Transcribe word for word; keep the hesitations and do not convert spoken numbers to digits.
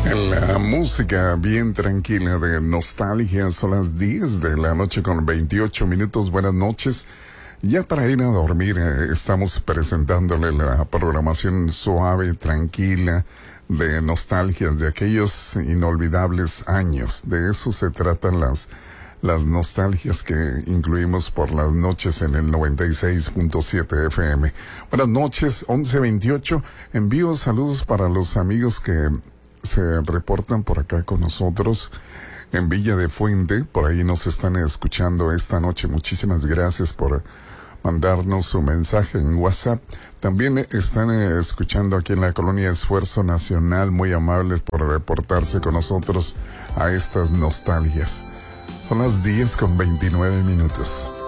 La música bien tranquila de nostalgia. Son las diez de la noche con veintiocho minutos. Buenas noches. Ya para ir a dormir eh, estamos presentándole la programación suave, tranquila, de nostalgias de aquellos inolvidables años. De eso se tratan las, las nostalgias que incluimos por las noches en el noventa y seis punto siete F M. Buenas noches, once veintiocho. Envío saludos para los amigos que se reportan por acá con nosotros en Villa de Fuente. Por ahí nos están escuchando esta noche. Muchísimas gracias por mandarnos su mensaje en WhatsApp. También están escuchando aquí en la Colonia Esfuerzo Nacional. Muy amables por reportarse con nosotros a estas nostalgias. Son las diez con veintinueve minutos.